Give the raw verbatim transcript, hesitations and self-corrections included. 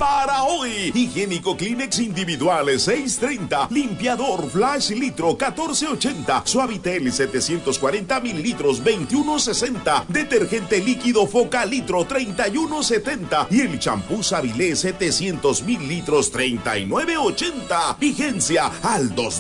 para hoy. Higiénico Kleenex individuales seis treinta. Limpiador Flash litro catorce ochenta. Suavitel setecientos cuarenta mililitros veintiuno sesenta. Detergente líquido Foca litro treinta y uno setenta. Y el champú Savilé setecientos mililitros treinta y nueve ochenta. Vigencia al dos